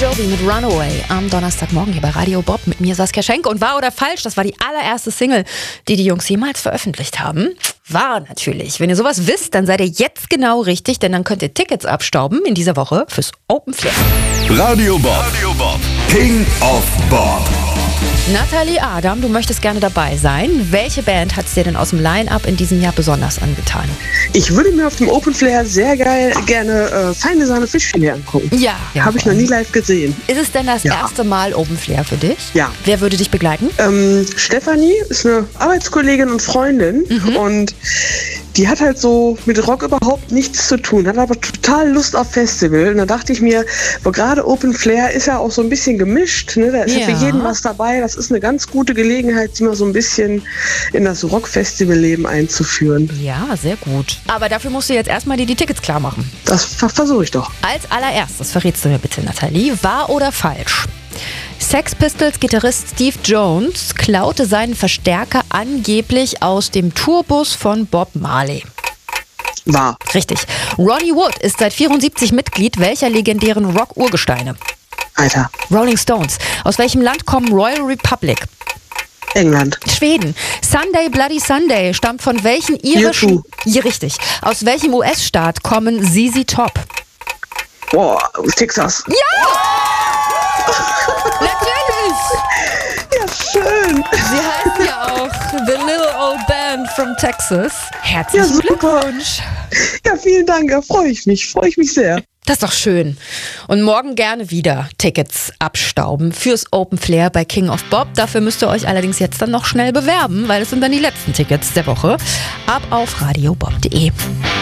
Jovi mit Runaway am Donnerstagmorgen hier bei Radio Bob mit mir Saskia Schenk. Und wahr oder falsch, das war die allererste Single, die Jungs jemals veröffentlicht haben. Wahr natürlich. Wenn ihr sowas wisst, dann seid ihr jetzt genau richtig, denn dann könnt ihr Tickets abstauben in dieser Woche fürs Open Flair. Radio Bob, King of Bob. Nathalie Adam, du möchtest gerne dabei sein. Welche Band hat es dir denn aus dem Line-Up in diesem Jahr besonders angetan? Ich würde mir auf dem Open Flair sehr gerne Feine Sahne Fischfilet angucken. Ja. Habe ich noch nie live gesehen. Ist es denn das erste Mal Open Flair für dich? Ja. Wer würde dich begleiten? Stefanie ist eine Arbeitskollegin und Freundin und die hat halt so mit Rock überhaupt nichts zu tun, hat aber total Lust auf Festival. Und da dachte ich mir, gerade Open Flair ist ja auch so ein bisschen gemischt, ne? Da ist ja für jeden was dabei. Das ist eine ganz gute Gelegenheit, sie mal so ein bisschen in das Rock-Festival-Leben einzuführen. Ja, sehr gut. Aber dafür musst du jetzt erstmal die Tickets klar machen. Das versuche ich doch. Als allererstes verrätst du mir bitte, Nathalie, wahr oder falsch? Sex Pistols Gitarrist Steve Jones klaute seinen Verstärker angeblich aus dem Tourbus von Bob Marley. Wahr. Richtig. Ronnie Wood ist seit 1974 Mitglied welcher legendären Rock-Urgesteine? Alter. Rolling Stones. Aus welchem Land kommen Royal Republic? England. Schweden. Sunday Bloody Sunday stammt von welchen irischen... U2. Ja, richtig. Aus welchem US-Staat kommen ZZ Top? Boah, Texas. Ja! Natürlich! Ja, schön. Sie heißen ja auch The Little Old Band from Texas. Herzlichen Glückwunsch. Ja, vielen Dank. Da freue ich mich sehr. Das ist doch schön. Und morgen gerne wieder Tickets abstauben fürs Open Flair bei King of Bob. Dafür müsst ihr euch allerdings jetzt dann noch schnell bewerben, weil es sind dann die letzten Tickets der Woche. Ab auf radiobob.de.